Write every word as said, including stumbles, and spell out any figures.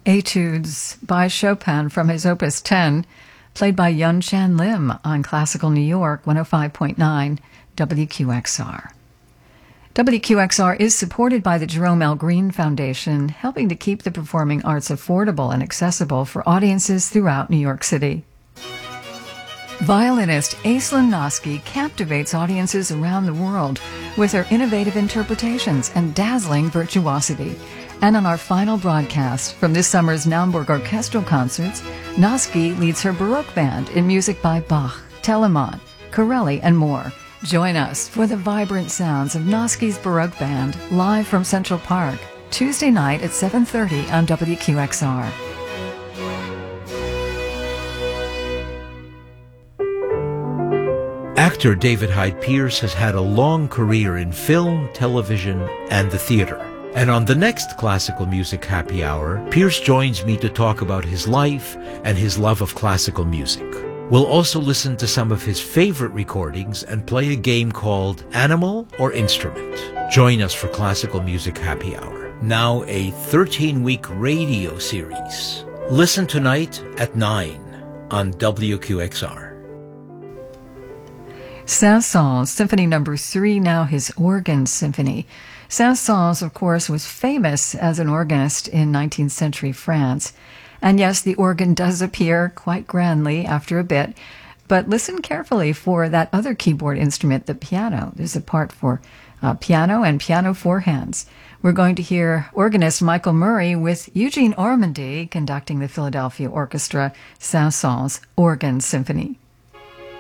Etudes by Chopin from his Opus ten, played by Yun Chan Lim on Classical New York one oh five point nine W Q X R. W Q X R is supported by the Jerome L. Green Foundation, helping to keep the performing arts affordable and accessible for audiences throughout New York City. Violinist Aislinn Noski captivates audiences around the world with her innovative interpretations and dazzling virtuosity. And on our final broadcast from this summer's Naumburg Orchestral Concerts, Noski leads her Baroque band in music by Bach, Telemann, Corelli, and more. Join us for the vibrant sounds of Noski's Baroque Band live from Central Park, Tuesday night at seven thirty on W Q X R. Actor David Hyde Pierce has had a long career in film, television, and the theater. And on the next Classical Music Happy Hour, Pierce joins me to talk about his life and his love of classical music. We'll also listen to some of his favorite recordings and play a game called Animal or Instrument. Join us for Classical Music Happy Hour, now a thirteen-week radio series. Listen tonight at nine on W Q X R. Saint-Saëns Symphony Number three, now his Organ Symphony. Saint-Saëns, of course, was famous as an organist in nineteenth century France. And yes, the organ does appear quite grandly after a bit, but listen carefully for that other keyboard instrument, the piano. There's a part for uh, piano and piano four hands. We're going to hear organist Michael Murray with Eugene Ormandy conducting the Philadelphia Orchestra Saint-Saëns Organ Symphony.